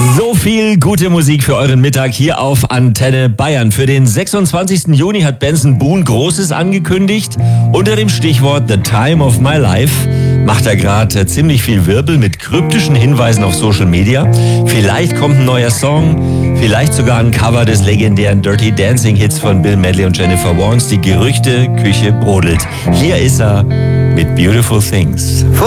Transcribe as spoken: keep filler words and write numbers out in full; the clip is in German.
So viel gute Musik für euren Mittag hier auf Antenne Bayern. Für den sechsundzwanzigsten Juni hat Benson Boone Großes angekündigt. Unter dem Stichwort The Time of My Life macht er gerade ziemlich viel Wirbel mit kryptischen Hinweisen auf Social Media. Vielleicht kommt ein neuer Song, vielleicht sogar ein Cover des legendären Dirty Dancing Hits von Bill Medley und Jennifer Warnes. Die Gerüchteküche brodelt. Hier ist er mit Beautiful Things.